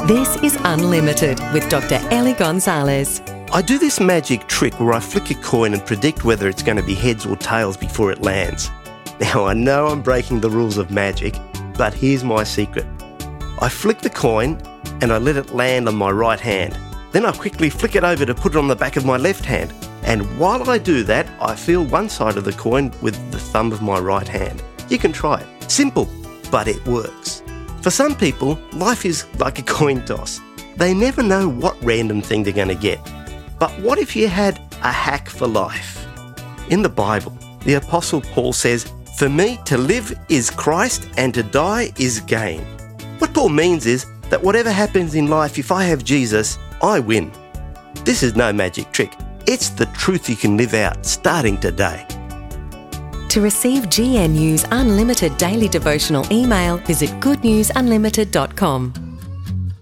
This is Unlimited with Dr. Ellie Gonzalez. I do this magic trick where I flick a coin and predict whether it's going to be heads or tails before it lands. Now, I know I'm breaking the rules of magic, but here's my secret. I flick the coin and I let it land on my right hand. Then I quickly flick it over to put it on the back of my left hand. And while I do that, I feel one side of the coin with the thumb of my right hand. You can try it. Simple, but it works. For some people, life is like a coin toss. They never know what random thing they're going to get. But what if you had a hack for life? In the Bible, the Apostle Paul says, "For me to live is Christ and to die is gain." What Paul means is that whatever happens in life, if I have Jesus, I win. This is no magic trick. It's the truth you can live out starting today. To receive GNU's Unlimited Daily Devotional email, visit goodnewsunlimited.com.